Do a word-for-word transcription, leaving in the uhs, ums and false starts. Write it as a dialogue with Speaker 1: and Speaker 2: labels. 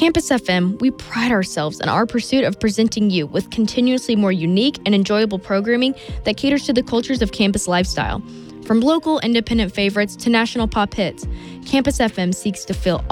Speaker 1: Campus F M, we pride ourselves in our pursuit of presenting you with continuously more unique and enjoyable programming that caters to the cultures of campus lifestyle. From local independent favorites to national pop hits, Campus F M seeks to fill